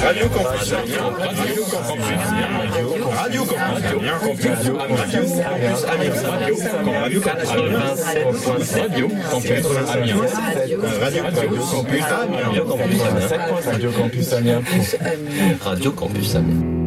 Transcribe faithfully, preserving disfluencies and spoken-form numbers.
Radio Campus Amiens. Radio Campus Amiens. Radio Campus Amiens. Radio Campus Amiens. Radio Campus Amiens. Radio Campus Amiens. Radio Campus Amiens. Radio Campus Amiens.